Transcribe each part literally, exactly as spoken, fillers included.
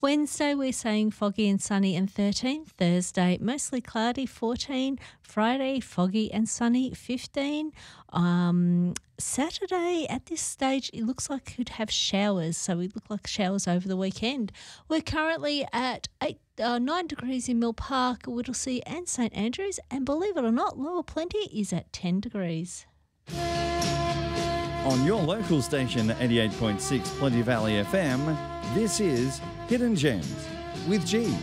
Wednesday, we're saying foggy and sunny and thirteen. Thursday, mostly cloudy, fourteen. Friday, foggy and sunny, fifteen. Um, Saturday, at this stage, it looks like it could have showers, so we look like showers over the weekend. We're currently at eight, uh, nine degrees in Mill Park, Whittlesea and St Andrews, and believe it or not, Lower Plenty is at ten degrees. On your local station, eighty-eight point six Plenty Valley F M, this is Hidden Gems with G.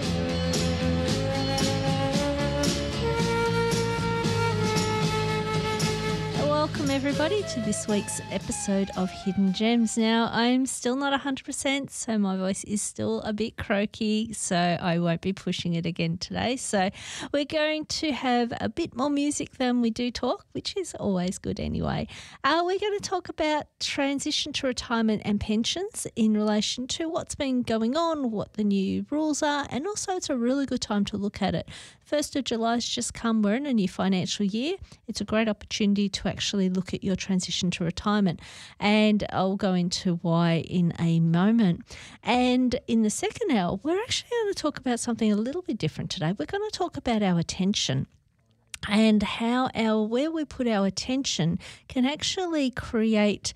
Welcome everybody to this week's episode of Hidden Gems. Now, I'm still not one hundred percent, so my voice is still a bit croaky, so I won't be pushing it again today. So we're going to have a bit more music than we do talk, which is always good anyway. Uh, we're going to talk about transition to retirement and pensions in relation to what's been going on, what the new rules are, and also it's a really good time to look at it. first of July has just come. We're in a new financial year. It's a great opportunity to actually look at your transition to retirement, and I'll go into why in a moment. And in the second hour, we're actually going to talk about something a little bit different today. We're going to talk about our attention and how our where we put our attention can actually create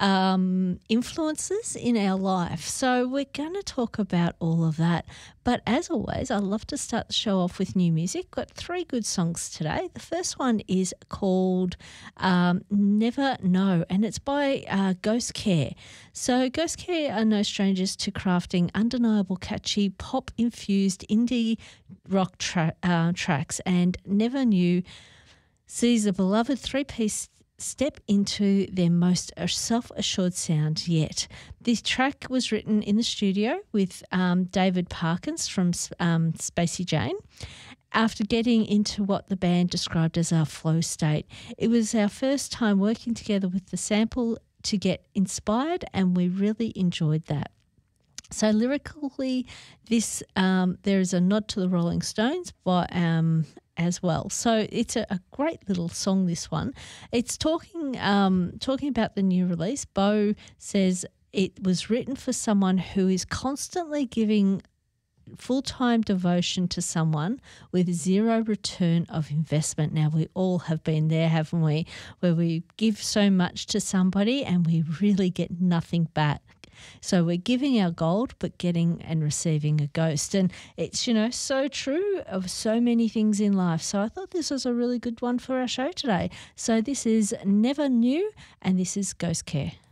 um, influences in our life. So we're going to talk about all of that. But as always, I love to start the show off with new music. Got three good songs today. The first one is called um, Never Know, and it's by uh, Ghost Care. So Ghost Care are no strangers to crafting undeniable, catchy, pop-infused indie rock tra- uh, tracks, and Never Knew sees a beloved three-piece step into their most self-assured sound yet. This track was written in the studio with um, David Parkins from um, Spacey Jane after getting into what the band described as our flow state. It was our first time working together with the sample to get inspired, and we really enjoyed that. So lyrically, this um, there is a nod to the Rolling Stones by um, as well. So it's a, a great little song, this one. It's talking um, talking about the new release. Bo says it was written for someone who is constantly giving full-time devotion to someone with zero return of investment. Now, we all have been there, haven't we, where we give so much to somebody and we really get nothing back. So we're giving our gold but getting and receiving a ghost. And it's, you know, so true of so many things in life. So I thought this was a really good one for our show today. So this is Never Knew, and this is Ghost Care.